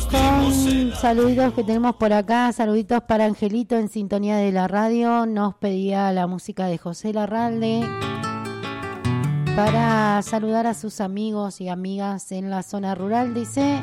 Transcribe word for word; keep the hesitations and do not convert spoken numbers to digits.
Con saluditos que tenemos por acá, saluditos para Angelito en sintonía de la radio, nos pedía la música de José Larralde para saludar a sus amigos y amigas en la zona rural, dice.